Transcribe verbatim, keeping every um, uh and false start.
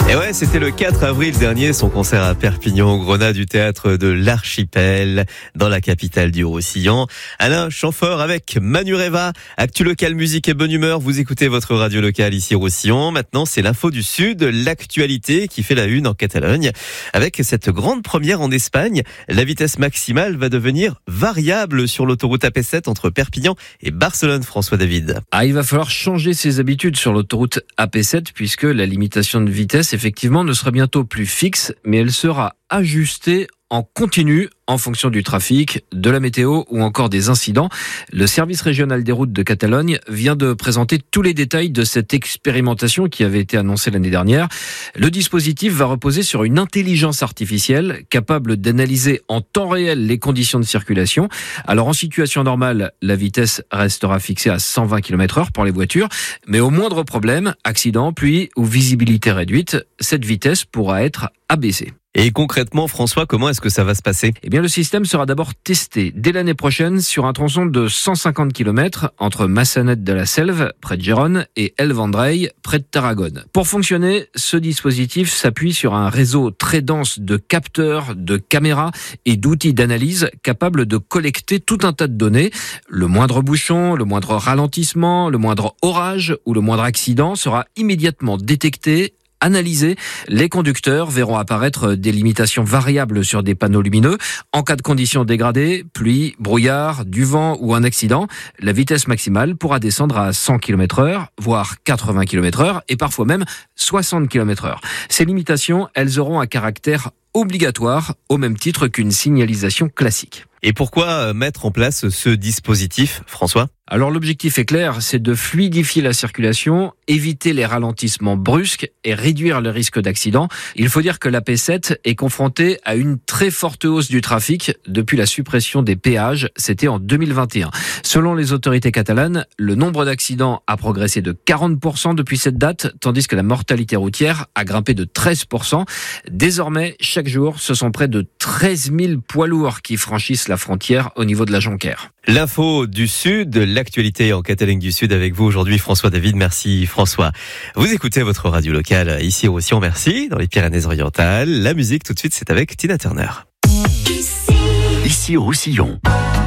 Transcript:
Et ouais, c'était le quatre avril dernier, son concert à Perpignan, au Grenat du théâtre de l'Archipel, dans la capitale du Roussillon. Alain Chamfort avec Manu Reva, actu local, musique et bonne humeur. Vous écoutez votre radio locale ici Roussillon. Maintenant, c'est l'info du Sud, l'actualité qui fait la une en Catalogne. Avec cette grande première en Espagne, la vitesse maximale va devenir variable sur l'autoroute A P sept entre Perpignan et Barcelone. François David. Ah, il va falloir changer ses habitudes sur l'autoroute A P sept puisque la limitation de vitesse, effectivement, ne sera bientôt plus fixe, mais elle sera ajustée en continu en fonction du trafic, de la météo ou encore des incidents. Le service régional des routes de Catalogne vient de présenter tous les détails de cette expérimentation qui avait été annoncée l'année dernière. Le dispositif va reposer sur une intelligence artificielle capable d'analyser en temps réel les conditions de circulation. Alors en situation normale, la vitesse restera fixée à cent vingt kilomètres heure pour les voitures, mais au moindre problème, accident, pluie ou visibilité réduite, cette vitesse pourra être abaissée. Et concrètement, François, comment est-ce que ça va se passer ? Eh bien, le système sera d'abord testé dès l'année prochaine sur un tronçon de cent cinquante kilomètres entre Massanet de la Selve, près de Gérone, et El Vendrell, près de Tarragone. Pour fonctionner, ce dispositif s'appuie sur un réseau très dense de capteurs, de caméras et d'outils d'analyse capables de collecter tout un tas de données. Le moindre bouchon, le moindre ralentissement, le moindre orage ou le moindre accident sera immédiatement détecté, analysés. Les conducteurs verront apparaître des limitations variables sur des panneaux lumineux. En cas de conditions dégradées, pluie, brouillard, du vent ou un accident, la vitesse maximale pourra descendre à cent kilomètres heure, voire quatre-vingts kilomètres heure et parfois même soixante kilomètres heure. Ces limitations, elles auront un caractère obligatoire au même titre qu'une signalisation classique. Et pourquoi mettre en place ce dispositif, François ? Alors l'objectif est clair, c'est de fluidifier la circulation, éviter les ralentissements brusques et réduire le risque d'accident. Il faut dire que l'A P sept est confrontée à une très forte hausse du trafic depuis la suppression des péages, c'était en deux mille vingt et un. Selon les autorités catalanes, le nombre d'accidents a progressé de quarante pour cent depuis cette date, tandis que la mortalité routière a grimpé de treize pour cent. Désormais, chaque jour, ce sont près de treize mille poids lourds qui franchissent la frontière au niveau de la Jonquère. L'info du Sud, l'actualité en Catalogne du Sud avec vous aujourd'hui, François David. Merci François. Vous écoutez votre radio locale ici au Roussillon, merci, dans les Pyrénées-Orientales. La musique tout de suite, c'est avec Tina Turner. Ici au Roussillon.